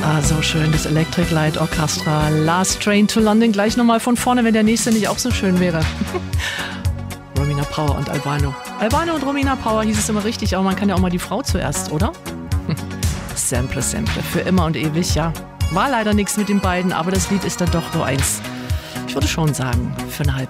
Ah, so schön, das Electric Light Orchestra. Last Train to London. Gleich nochmal von vorne, wenn der nächste nicht auch so schön wäre. Romina Power und Albano. Albano und Romina Power hieß es immer richtig, aber man kann ja auch mal die Frau zuerst, oder? Sample, für immer und ewig, ja. War leider nichts mit den beiden, aber das Lied ist dann doch nur eins. Ich würde schon sagen, für eine halbe